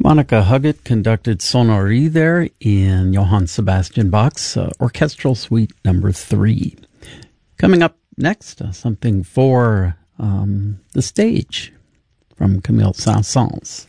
Monica Huggett conducted Sonnerie there in Johann Sebastian Bach's Orchestral Suite Number 3. Coming up next, something for the stage from Camille Saint-Saëns.